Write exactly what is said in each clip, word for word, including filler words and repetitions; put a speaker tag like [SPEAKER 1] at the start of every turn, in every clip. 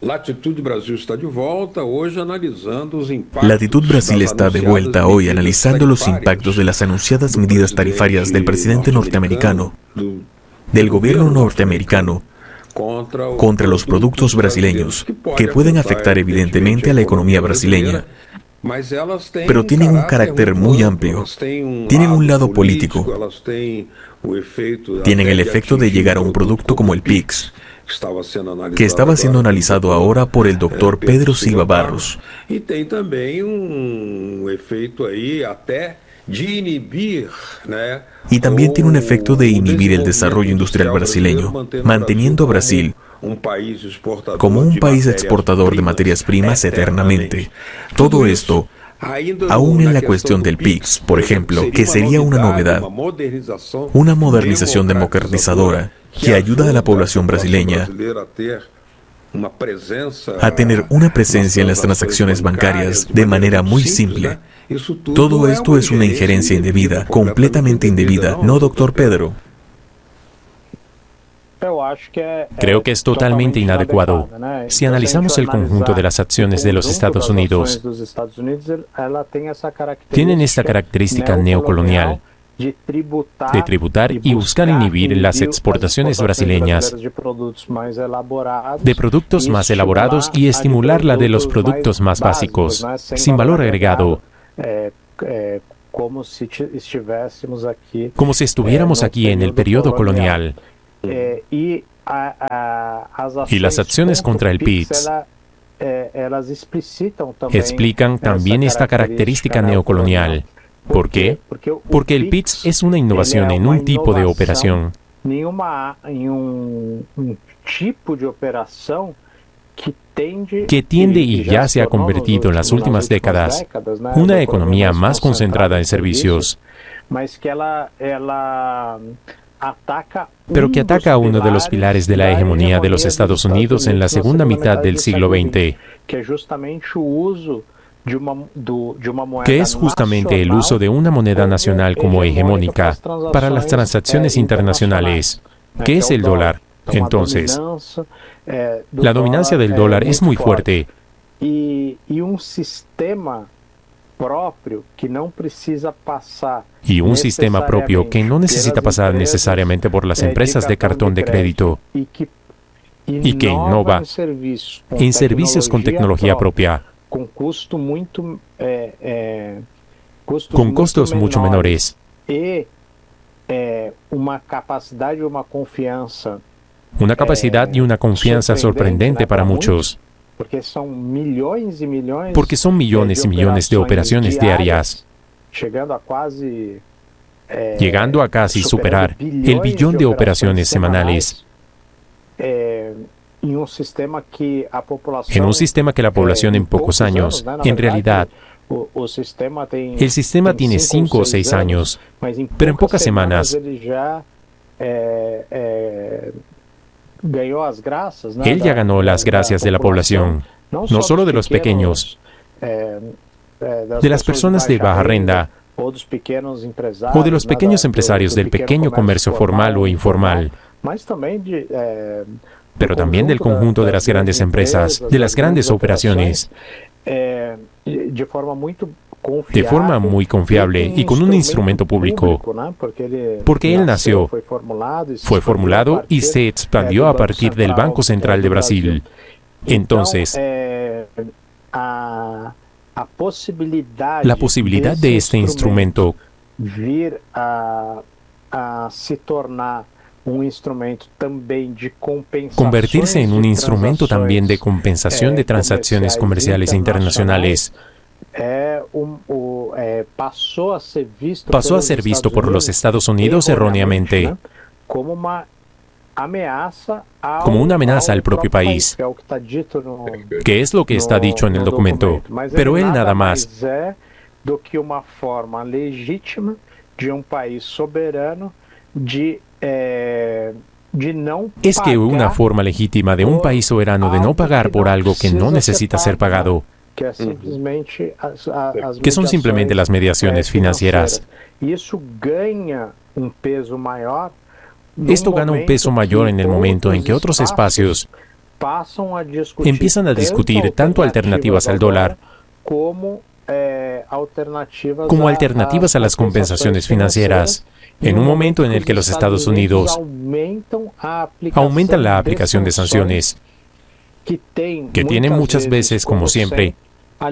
[SPEAKER 1] Latitud Brasil está de volta hoje analisando os
[SPEAKER 2] Latitud
[SPEAKER 1] impactos
[SPEAKER 2] Brasil
[SPEAKER 1] das
[SPEAKER 2] está de
[SPEAKER 1] anunciadas
[SPEAKER 2] vuelta hoy
[SPEAKER 1] medidas
[SPEAKER 2] analizando los
[SPEAKER 1] tarifárias
[SPEAKER 2] impactos de las anunciadas
[SPEAKER 1] do
[SPEAKER 2] medidas tarifarias del presidente norteamericano,
[SPEAKER 1] do,
[SPEAKER 2] del
[SPEAKER 1] do
[SPEAKER 2] gobierno
[SPEAKER 1] governo
[SPEAKER 2] norteamericano,
[SPEAKER 1] contra os
[SPEAKER 2] contra los productos brasileños, que pueden afectar evidentemente a la economía brasileña,
[SPEAKER 1] mas elas têm
[SPEAKER 2] pero
[SPEAKER 1] um
[SPEAKER 2] tienen un
[SPEAKER 1] caráter
[SPEAKER 2] carácter
[SPEAKER 1] muito
[SPEAKER 2] muy
[SPEAKER 1] amplo,
[SPEAKER 2] amplio.
[SPEAKER 1] elas têm um
[SPEAKER 2] Tienen un lado
[SPEAKER 1] político,
[SPEAKER 2] político,
[SPEAKER 1] elas têm o efeito
[SPEAKER 2] tienen
[SPEAKER 1] até
[SPEAKER 2] el
[SPEAKER 1] de
[SPEAKER 2] efecto de
[SPEAKER 1] atingir
[SPEAKER 2] llegar a
[SPEAKER 1] um
[SPEAKER 2] un
[SPEAKER 1] produto
[SPEAKER 2] producto como el
[SPEAKER 1] P I
[SPEAKER 2] P I X,
[SPEAKER 1] que estava sendo
[SPEAKER 2] que
[SPEAKER 1] analisado
[SPEAKER 2] estaba siendo
[SPEAKER 1] agora pelo
[SPEAKER 2] analizado
[SPEAKER 1] doutor,
[SPEAKER 2] ahora por el
[SPEAKER 1] eh,
[SPEAKER 2] doctor Pedro Silva Barros,
[SPEAKER 1] e tem também um efeito aí até de inibir, né,
[SPEAKER 2] y también tiene un efecto de
[SPEAKER 1] o, o
[SPEAKER 2] inhibir el
[SPEAKER 1] desenvolvimento
[SPEAKER 2] desarrollo industrial
[SPEAKER 1] industrial brasileiro,
[SPEAKER 2] brasileño,
[SPEAKER 1] mantendo,
[SPEAKER 2] manteniendo a
[SPEAKER 1] o Brasil
[SPEAKER 2] Brasil
[SPEAKER 1] como um país exportador
[SPEAKER 2] como un
[SPEAKER 1] de
[SPEAKER 2] país
[SPEAKER 1] matérias
[SPEAKER 2] exportador de materias primas eternamente. Todo esto, aún en la cuestión del P I X, por ejemplo, que sería una novedad, una modernización democratizadora que ayuda a la población brasileña a tener una presencia en las transacciones bancarias de manera muy simple. Todo esto es una injerencia indebida, completamente indebida, ¿no, doctor Pedro?
[SPEAKER 3] Creo que es totalmente inadecuado. Si analizamos el conjunto de las acciones de los Estados Unidos, tienen esta característica neocolonial de tributar y buscar inhibir las exportaciones brasileñas de productos más elaborados y estimular la de los productos más básicos, sin valor agregado, como si estuviéramos aquí en el periodo colonial. Y las acciones contra el P I X explican también esta característica neocolonial. ¿Por qué? Porque el P I X es una innovación en un tipo de operación que tiende y ya se ha convertido en las últimas décadas una economía más concentrada en servicios, pero que ataca a uno de los pilares de la hegemonía de los Estados Unidos en la segunda mitad del siglo veinte, que es justamente el uso de una moneda nacional como hegemónica para las transacciones internacionales, que es el dólar. Entonces, la dominancia del dólar es muy fuerte. Y un sistema propio que no necesita pasar necesariamente por las empresas de cartón de crédito y que innova en servicios con tecnología propia, con costos mucho menores una capacidad y una confianza sorprendente para muchos, porque son millones y millones de operaciones diarias, llegando a casi superar el billón de operaciones semanales, en un sistema que la población en pocos años, en realidad, el sistema tiene cinco o seis años, pero en pocas semanas, él ya ganó las gracias de la población, no solo de los pequeños, de las personas de baja renta, o de los pequeños empresarios del pequeño comercio formal o informal, pero también del conjunto de las grandes empresas, de las grandes operaciones, de forma muy confiable y con un instrumento público, porque él nació, fue formulado y se expandió a partir del Banco Central de Brasil. Entonces, la posibilidad de este instrumento convertirse en un instrumento también de compensación de transacciones comerciales internacionales pasó a ser visto por los Estados Unidos erróneamente como una amenaza al propio país, que es lo que está dicho en el documento, pero él nada más es que una forma legítima de un país soberano de no pagar por algo que no necesita ser pagado, que son simplemente las mediaciones financieras. Esto gana un peso mayor en el momento en que otros espacios empiezan a discutir tanto alternativas al dólar como alternativas a las compensaciones financieras, en un momento en el que los Estados Unidos aumentan la aplicación de sanciones, que tienen muchas veces, como siempre, la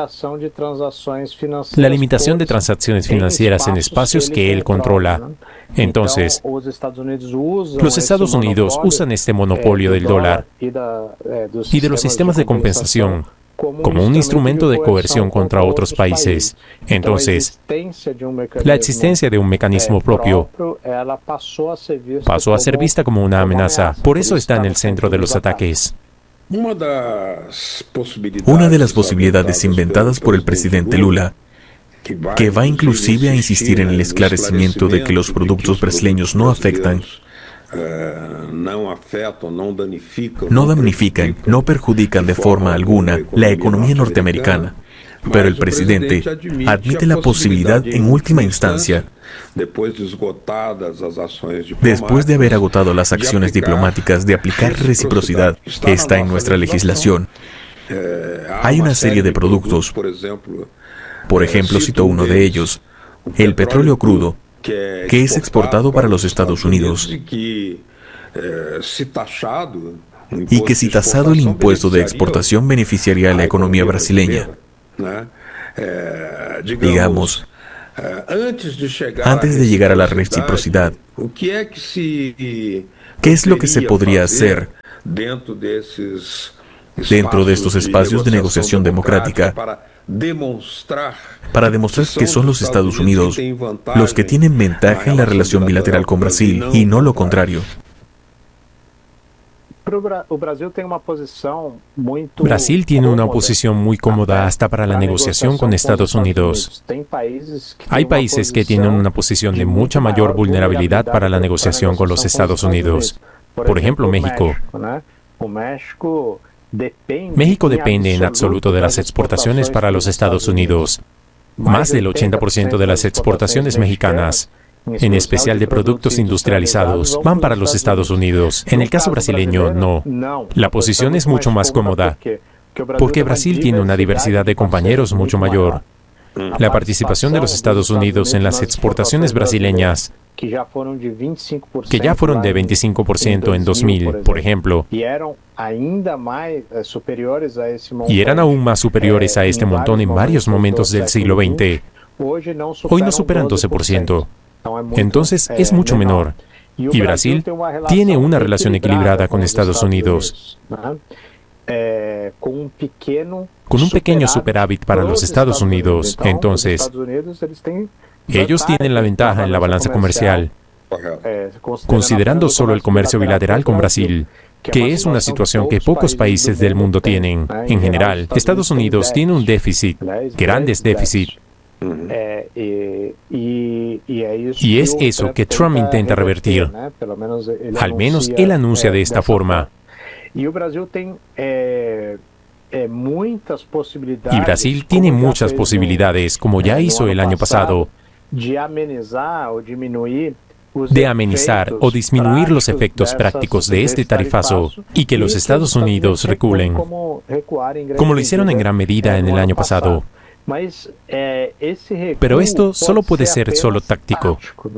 [SPEAKER 3] limitación de transacciones financieras en espacios que él controla. Entonces, los Estados Unidos usan este monopolio del dólar y de los sistemas de compensación como un instrumento de coerción contra otros países. Entonces, la existencia de un mecanismo propio pasó a ser vista como una amenaza. Por eso está en el centro de los ataques.
[SPEAKER 2] Una de las posibilidades inventadas por el presidente Lula, que va inclusive a insistir en el esclarecimiento de que los productos brasileños no afectan, no damnifican, no perjudican de forma alguna la economía norteamericana. Pero el presidente admite la posibilidad en última instancia, después de haber agotado las acciones diplomáticas, de aplicar reciprocidad que está en nuestra legislación. Hay una serie de productos, por ejemplo, cito uno de ellos, el petróleo crudo, que es exportado para los Estados Unidos, y que si tasado el impuesto de exportación beneficiaría a la economía brasileña. Digamos, antes de llegar a la reciprocidad, ¿qué es lo que se podría hacer dentro de estos espacios de negociación democrática para demostrar que son los Estados Unidos los que tienen ventaja en la relación bilateral con Brasil y no lo contrario?
[SPEAKER 3] Brasil tiene una posición muy cómoda hasta para la negociación con Estados Unidos. Hay países que tienen una posición de mucha mayor vulnerabilidad para la negociación con los Estados Unidos. Por ejemplo, México. México depende en absoluto de las exportaciones para los Estados Unidos. Más del ochenta por ciento de las exportaciones mexicanas, en especial de productos industrializados, van para los Estados Unidos. En el caso brasileño, no. La posición es mucho más cómoda, porque Brasil tiene una diversidad de compañeros mucho mayor. La participación de los Estados Unidos en las exportaciones brasileñas, que ya fueron de veinticinco por ciento en dos mil, por ejemplo, y eran aún más superiores a este montón en varios momentos del siglo veinte. Hoy no superan doce por ciento. Entonces es mucho menor. Y Brasil tiene una relación equilibrada con Estados Unidos, con un pequeño superávit para los Estados Unidos. Entonces, ellos tienen la ventaja en la balanza comercial, considerando solo el comercio bilateral con Brasil, que es una situación que pocos países del mundo tienen. En general, Estados Unidos tiene un déficit, grandes déficits. Y es eso que Trump intenta revertir. Al menos él anuncia de esta forma. Y Brasil tiene muchas posibilidades, como ya hizo el año pasado, de amenizar o disminuir los efectos prácticos de este tarifazo y que los Estados Unidos reculen, como lo hicieron en gran medida en el año pasado. Pero esto solo puede ser solo táctico,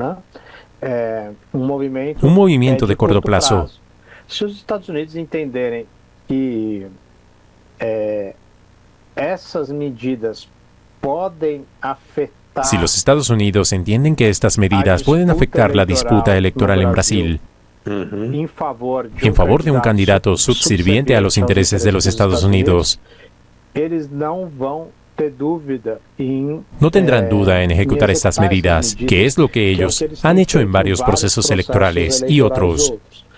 [SPEAKER 3] un movimiento de corto plazo. Si los Estados Unidos entenderem que essas medidas podem afetar, si los Estados Unidos entienden que estas medidas pueden afectar la disputa electoral en Brasil, en favor de un candidato subserviente a los intereses de los Estados Unidos, no tendrán duda en ejecutar estas medidas, que es lo que ellos han hecho en varios procesos electorales y otros.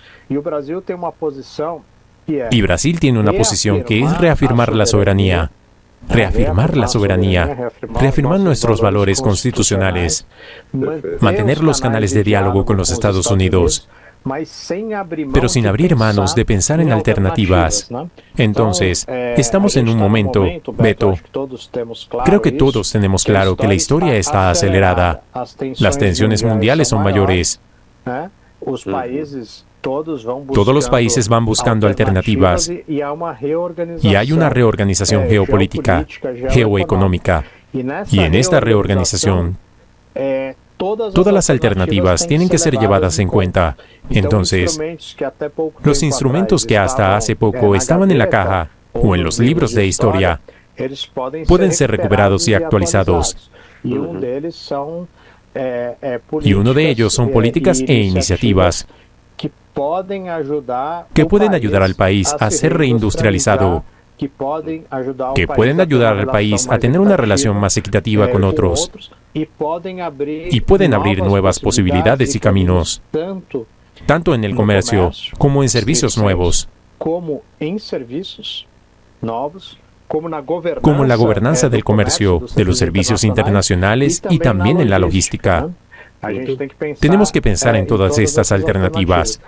[SPEAKER 3] Y Brasil tiene una posición que es reafirmar la soberanía, reafirmar la soberanía, reafirmar nuestros valores constitucionales, mantener los canales de diálogo con los Estados Unidos, pero sin abrir manos de pensar en alternativas. Entonces, estamos en un momento, Beto, creo que todos tenemos claro que la historia está acelerada. Las tensiones mundiales son mayores. Todos los países van buscando alternativas y hay una reorganización geopolítica, geoeconómica. Y en esta reorganización, todas las alternativas tienen que ser llevadas en cuenta. Entonces, los instrumentos que hasta hace poco estaban en la caja o en los libros de historia pueden ser recuperados y actualizados. Y uno de ellos son políticas e iniciativas que pueden ayudar al país a ser reindustrializado, que pueden ayudar al país a tener una relación más equitativa con otros y pueden abrir nuevas posibilidades y caminos, tanto en el comercio como en servicios nuevos, como en la gobernanza del comercio, de los servicios internacionales y también en la logística. Tenemos que pensar en todas estas alternativas.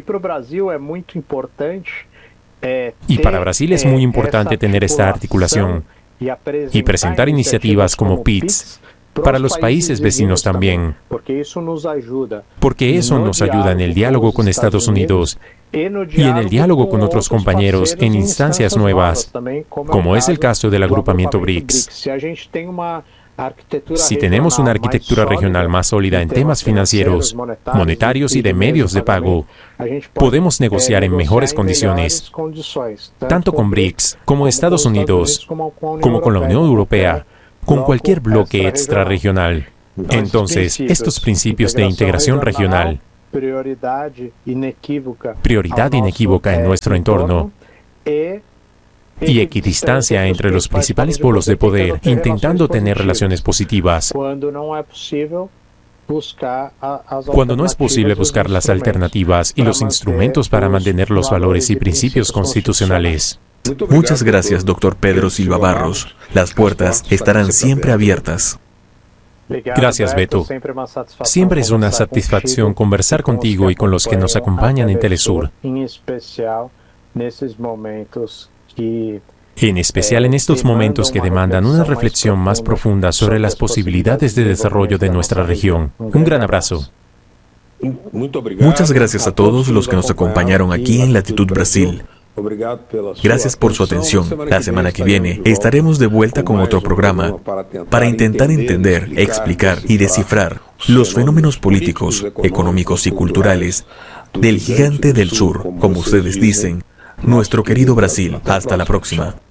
[SPEAKER 3] Y para Brasil es muy importante tener esta articulación y presentar iniciativas como P I T S para los países vecinos también, porque eso nos ayuda en el diálogo con Estados Unidos y en el diálogo con otros compañeros en instancias nuevas, como es el caso del agrupamiento B R I C S. Si tenemos una arquitectura regional más sólida en temas financieros, monetarios y de medios de pago, podemos negociar en mejores condiciones, tanto con B R I C S como Estados Unidos, como con la Unión Europea, con cualquier bloque extrarregional. Entonces, estos principios de integración regional, prioridad inequívoca en nuestro entorno, y equidistancia entre los principales polos de poder, intentando tener relaciones positivas. Cuando no es posible buscar las alternativas y los instrumentos para mantener los valores y principios constitucionales.
[SPEAKER 2] Muchas gracias, doctor Pedro Silva Barros. Las puertas estarán siempre abiertas.
[SPEAKER 3] Gracias, Beto. Siempre es una satisfacción conversar contigo y con los que nos acompañan en Telesur. En especial en estos momentos que demandan una reflexión más profunda sobre las posibilidades de desarrollo de nuestra región. Un gran abrazo.
[SPEAKER 2] Muchas gracias a todos los que nos acompañaron aquí en Latitud Brasil. Gracias por su atención. La semana que viene estaremos de vuelta con otro programa para intentar entender, explicar y descifrar los fenómenos políticos, económicos y culturales del gigante del sur, como ustedes dicen, nuestro querido Brasil. Hasta la próxima.